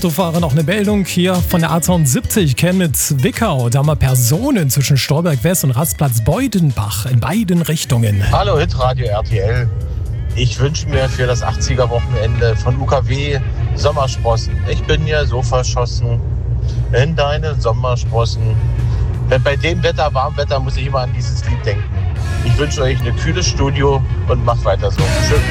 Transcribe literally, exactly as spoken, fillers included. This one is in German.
Autofahrer noch eine Meldung hier von der A zweiundsiebzig Chemnitz-Wickau. Da haben wir Personen zwischen Stolberg West und Rastplatz Beudenbach in beiden Richtungen. Hallo Hitradio R T L. Ich wünsche mir für das achtziger-Wochenende von U K W Sommersprossen. Ich bin ja so verschossen in deine Sommersprossen. Bei dem Wetter, Warmwetter, muss ich immer an dieses Lied denken. Ich wünsche euch ein kühles Studio und macht weiter so. Tschüss.